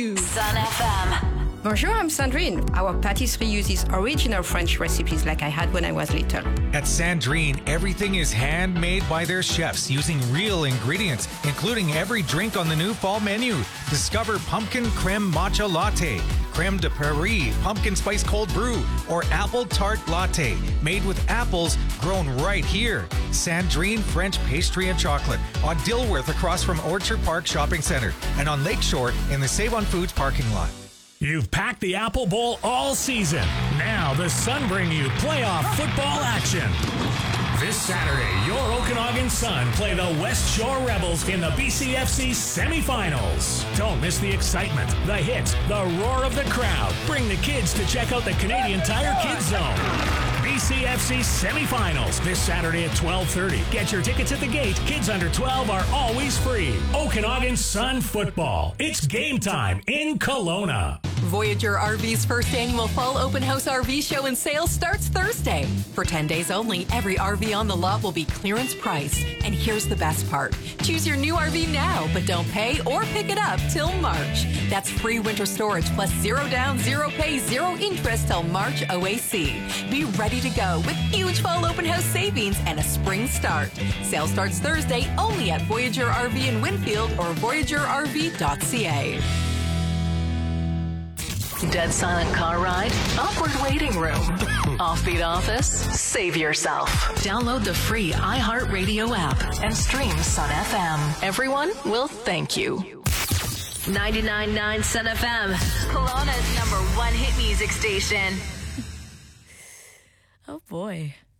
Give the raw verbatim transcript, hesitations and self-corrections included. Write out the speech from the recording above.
Sun F M. Bonjour, I'm Sandrine. Our patisserie uses original French recipes like I had when I was little. At Sandrine, everything is handmade by their chefs using real ingredients, including every drink on the new fall menu. Discover pumpkin creme matcha latte, creme de Paris pumpkin spice cold brew, or apple tart latte made with apples grown right here. Sandrine French pastry and chocolate on Dilworth across from Orchard Park Shopping Center and on Lakeshore in the Save on Foods parking lot. You've packed the Apple Bowl all season. Now the Sun bring you playoff football action. This Saturday, your Okanagan Sun play the West Shore Rebels in the B C F C semifinals. Don't miss the excitement, the hits, the roar of the crowd. Bring the kids to check out the Canadian Tire Kids Zone. B C F C semifinals this Saturday at twelve thirty. Get your tickets at the gate. Kids under twelve are always free. Okanagan Sun football. It's game time in Kelowna. Voyager R V's first annual Fall Open House R V Show and sale starts Thursday. For ten days only, every R V on the lot will be clearance priced. And here's the best part. Choose your new R V now, but don't pay or pick it up till March. That's free winter storage plus zero down, zero pay, zero interest till March O A C. Be ready to go with huge Fall Open House savings and a spring start. Sale starts Thursday only at Voyager R V in Winfield or voyager r v dot c a. Dead silent car ride? Awkward waiting room? Offbeat office? Save yourself. Download the free iHeartRadio app and stream Sun F M. Everyone will thank you. ninety-nine point nine Sun F M. Kelowna's number one hit music station. Oh boy.